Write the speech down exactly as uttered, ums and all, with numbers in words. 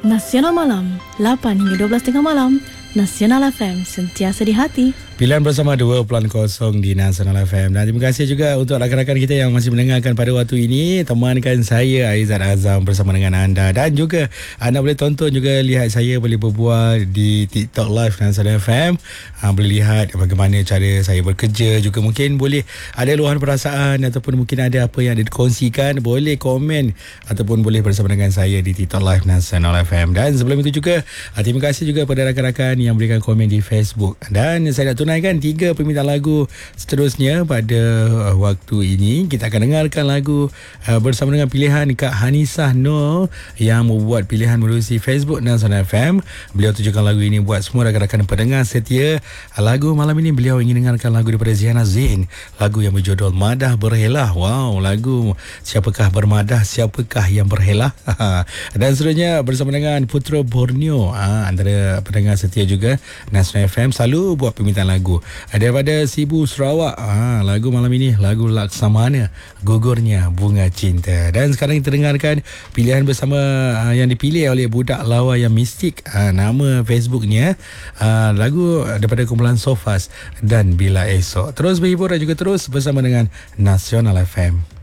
Nasional Malam, lapan hingga dua belas tengah malam. Nasional F M, sentiasa di hati. Pilihan bersama dua kosong kosong di Nasional F M. Dan terima kasih juga untuk rakan-rakan kita yang masih mendengarkan pada waktu ini. Temankan saya Aizat Azam bersama dengan anda. Dan juga anda boleh tonton juga, lihat saya boleh berbual di TikTok Live Nasional F M. Ha, boleh lihat bagaimana cara saya bekerja. Juga mungkin boleh ada luahan perasaan ataupun mungkin ada apa yang ada dikongsikan, boleh komen ataupun boleh bersama dengan saya di TikTok Live Nasional F M. Dan sebelum itu juga, terima kasih juga kepada rakan-rakan yang berikan komen di Facebook. Dan saya nak tunaikan tiga permintaan lagu seterusnya pada uh, waktu ini. Kita akan dengarkan lagu uh, bersama dengan pilihan Kak Hanisah Noor yang membuat pilihan melalui Facebook Nasional F M. Beliau tujukan lagu ini buat semua rakan-rakan pendengar setia. Lagu malam ini beliau ingin dengarkan lagu daripada Ziana Zain, lagu yang berjudul Madah Berhelah. Wow, lagu siapakah bermadah, siapakah yang berhelah. Dan seterusnya bersama dengan Putra Borneo, ha, antara pendengar setia juga Nasional F M, selalu buat permintaan lagu daripada Sibu Sarawak. Ha, lagu malam ini lagu Laksamana, Gugurnya Bunga Cinta. Dan sekarang kita dengarkan pilihan bersama ha, yang dipilih oleh budak lawa yang mistik. Ha, nama Facebooknya ha, lagu daripada kumpulan Sofas dan Bila Esok. Terus berhibur dan juga terus bersama dengan Nasional F M.